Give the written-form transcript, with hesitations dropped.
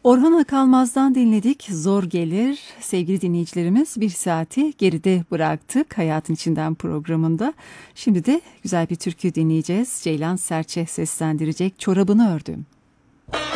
Orhan Akalmaz'dan dinledik. Zor gelir. Sevgili dinleyicilerimiz, bir saati geride bıraktık Hayatın İçinden programında. Şimdi de güzel bir türkü dinleyeceğiz. Ceylan Serçe seslendirecek Çorabını Ördüm.